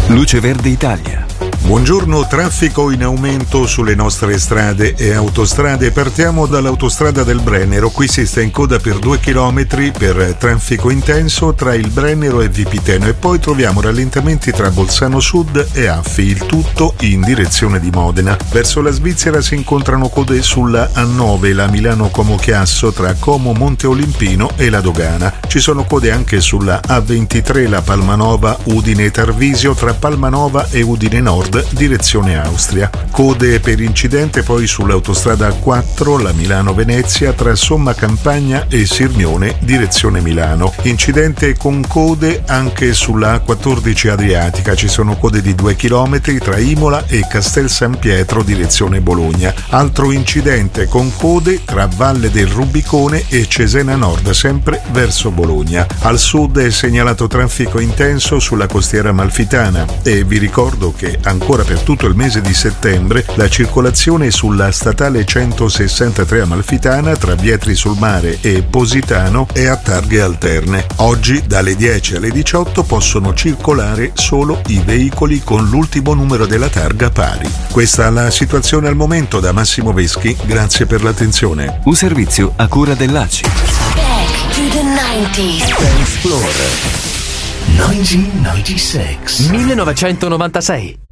Luce Verde Italia. Buongiorno, traffico in aumento sulle nostre strade e autostrade. Partiamo dall'autostrada del Brennero. Qui si sta in coda per 2 chilometri per traffico intenso tra il Brennero e Vipiteno, e poi troviamo rallentamenti tra Bolzano Sud e Affi, il tutto in direzione di Modena. Verso la Svizzera si incontrano code sulla A9, la Milano-Como Chiasso, tra Como Monte Olimpino e la Dogana. Ci sono code anche sulla A23, la Palmanova Udine Tarvisio, tra Palmanova e Udine Nord, direzione Austria. Code per incidente poi sull'autostrada A4, la Milano-Venezia, tra Somma Campagna e Sirmione, direzione Milano. Incidente con code anche sulla A14 Adriatica. Ci sono code di 2 chilometri tra Imola e Castel San Pietro, direzione Bologna. Altro incidente con code tra Valle del Rubicone e Cesena Nord, sempre verso Bologna. Al sud è segnalato traffico intenso sulla costiera amalfitana, e vi ricordo che ancora per tutto il mese di settembre la circolazione sulla statale 163 amalfitana tra Vietri sul Mare e Positano è a targhe alterne. Oggi dalle 10 alle 18 possono circolare solo i veicoli con l'ultimo numero della targa pari. Questa è la situazione al momento. Da Massimo Veschi, grazie per l'attenzione. Un servizio a cura dell'ACI. Back to the 90s. Dance Floor 1996. 1996.